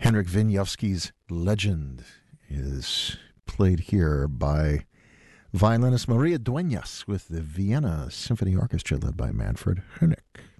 Henrik Wieniawski's Legend is played here by violinist Maria Dueñas with the Vienna Symphony Orchestra led by Manfred Honeck.